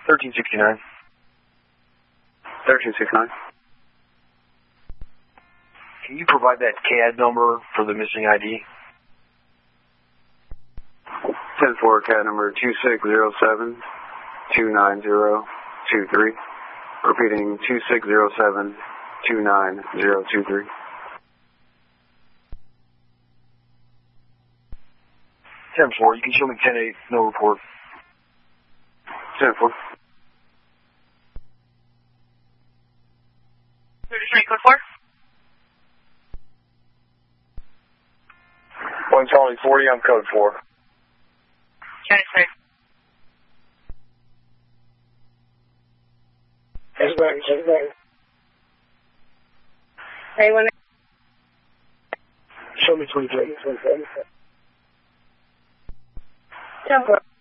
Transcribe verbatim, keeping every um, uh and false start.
thirteen sixty-nine. thirteen sixty-nine. Can you provide that C A D number for the missing I D? ten four, C A D number two six zero seven two nine zero two three. Repeating two six zero seven two nine zero two three. ten four, you can show me ten eight, no report. ten four. thirty-three, code four. One Charlie forty, I'm code four. County three. That's right, that's right. Hey, one. Show me twenty-three. ten four.